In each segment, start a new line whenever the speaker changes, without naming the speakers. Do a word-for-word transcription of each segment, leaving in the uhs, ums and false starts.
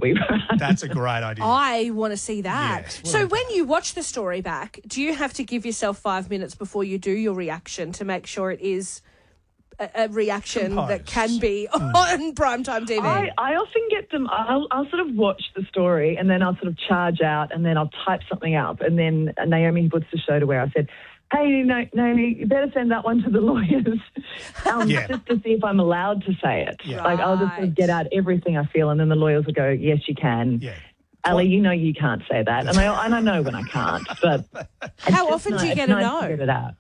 we ran.
That's a great idea.
I want to see that.
Yes,
so
well,
when you watch the story back, do you have to give yourself five minutes before you do your reaction to make sure it is a, a reaction
Composed.
that can be on primetime T V?
I, I often get them, I'll, I'll sort of watch the story and then I'll sort of charge out and then I'll type something up. And then Naomi puts the show to where I said, hey, no, Naomi, you better send that one to the lawyers um,
Yeah.
just to see if I'm allowed to say it.
Yeah.
Like, I'll just sort of get out everything I feel and then the lawyers will go, yes, you can.
Yeah.
Ali, you know you can't say that. And I, and I know when I can't. But it's
How
just
often do
nice-
you get
it's
a
nice
no?
to get it out.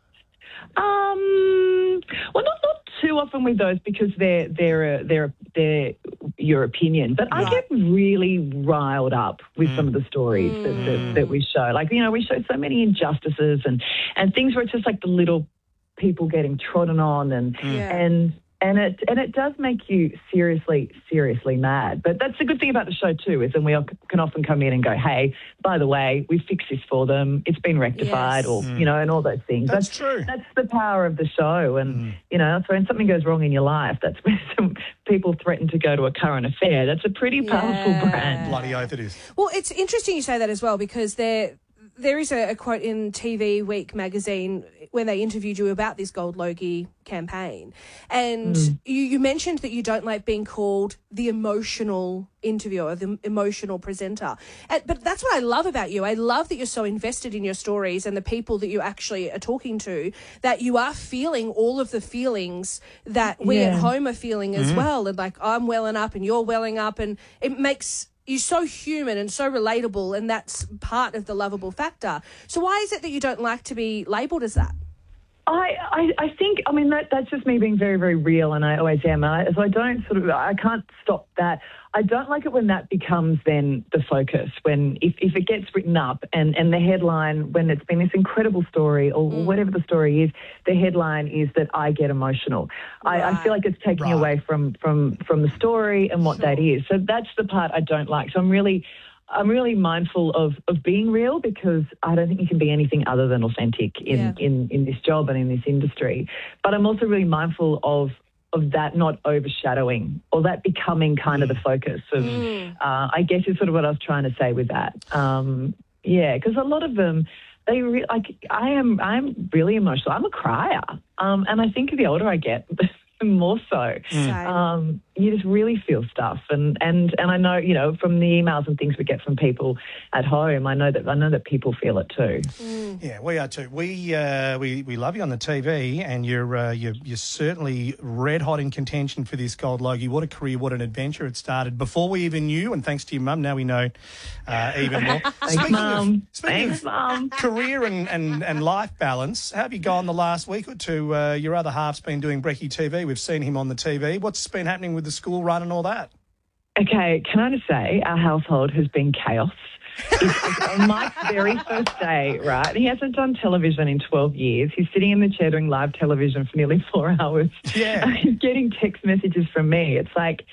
Um, well, not not too often with those because they're they're uh, they're they're your opinion. But I
Right.
get really riled up with some of the stories that, that that we show. Like, you know, we show so many injustices and and things where it's just like the little people getting trodden on and
Yeah.
and. And it and it does make you seriously, seriously mad. But that's the good thing about the show too, is then we all can often come in and go, hey, by the way, we fixed this for them. It's been rectified,
Yes.
or you know, and all those things.
That's true.
That's the power of the show. And you know, so when something goes wrong in your life, that's when some people threaten to go to a current affair. That's a pretty powerful
Yeah.
brand.
Bloody oath it is.
Well, it's interesting you say that as well because there there is a, a quote in T V Week magazine when they interviewed you about this Gold Logie campaign. And
Mm.
you, you mentioned that you don't like being called the emotional interviewer, the emotional presenter. And, but that's what I love about you. I love that you're so invested in your stories and the people that you actually are talking to, that you are feeling all of the feelings that we at
Yeah.
home are feeling as well. And like, I'm welling up and you're welling up, and it makes you're so human and so relatable, and that's part of the lovable factor. So why is it that you don't like to be labelled as that?
I, I, I think, I mean, that, that's just me being very, very real, and I always am. And I, so I don't sort of, I can't stop that. I don't like it when that becomes then the focus, when if, if it gets written up and, and the headline, when it's been this incredible story or
Mm.
whatever the story is, the headline is that I get emotional. I, I
Right.
feel like it's taking
Right.
away from, from, from the story and what
Sure.
that is. So that's the part I don't like. So I'm really... I'm really mindful of, of being real, because I don't think you can be anything other than authentic in,
Yeah.
in, in this job and in this industry. But I'm also really mindful of of that not overshadowing or that becoming kind of the focus of,
Mm.
uh, I guess is sort of what I was trying to say with that. Um, yeah, because a lot of them, they re- like I am I'm really emotional. I'm a crier, um, and I think the older I get, the more so.
Same.
Um, you just really feel stuff, and, and, and I know, you know, from the emails and things we get from people at home, I know that I know that people feel it too.
Yeah, we are too. We uh, we we love you on the T V, and you're uh, you're you're certainly red hot in contention for this Gold Logie. What a career! What an adventure! It started before we even knew, and thanks to your mum, now we know uh, even more.
Thanks, Mum.
speaking
Thanks,
of
Mum.
career and, and, and life balance, how have you gone the last week or two? Uh, your other half's been doing Brekkie T V. We've seen him on the T V. What's been happening with the school run and all that?
Okay, can I just say our household has been chaos. It's on my very first day, right? He hasn't done television in twelve years. He's sitting in the chair doing live television for nearly four hours.
Yeah.
He's getting text messages from me. It's like,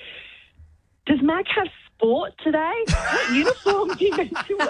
does Mac have sport today? What uniform do you meant to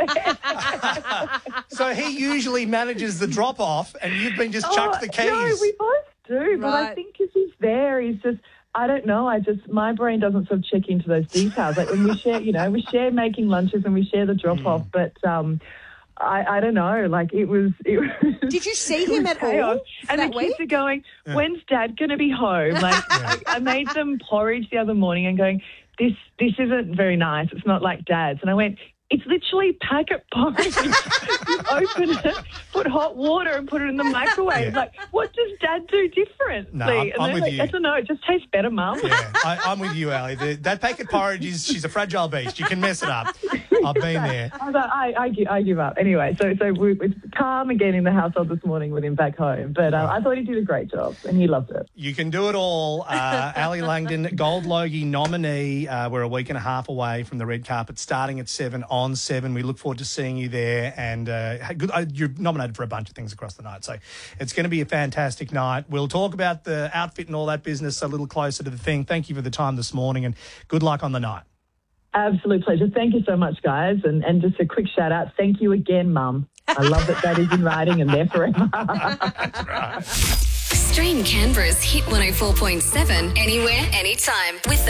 wear?
So he usually manages the drop off, and you've been just chucked the keys.
Oh, No, we both do, but I
Right.
think if he's there, he's just, I don't know, I just, my brain doesn't sort of check into those details. Like when we share, you know, we share making lunches and we share the drop off, but um, I, I don't know, like it was, it was
Did you see
it
him
was
at
chaos.
all
And
that
the kids
week?
are going, when's Dad going to be home? Like I, I made them porridge the other morning and going, this, this isn't very nice. It's not like Dad's. And I went, it's literally packet porridge. You open it, put hot water and put it in the microwave.
Yeah.
Like, what does Dad do differently?
No, I'm-
and
I'm
they're
with
like,
you.
I don't know, it just tastes better, Mum.
Yeah, I, I'm with you, Ali. The, that packet porridge is, she's a fragile beast. You can mess it up. I've been there.
I, was like, I, I, gi- I give up. Anyway, so so we, it's calm again in the household this morning with him back home. But uh, I thought he did a great job and he loved it.
You can do it all. Uh, Ali Langdon, Gold Logie nominee. Uh, we're a week and a half away from the red carpet, starting at seven on seven. We look forward to seeing you there. And uh, good, uh, you're nominated for a bunch of things across the night. So it's going to be a fantastic night. We'll talk about the outfit and all that business a little closer to the thing. Thank you for the time this morning and good luck on the night.
Absolute pleasure. Thank you so much, guys. And, and just a quick shout out. Thank you again, Mum. I love that that is in writing and there forever.
Stream Canberra's Hit one oh four point seven anywhere, anytime with the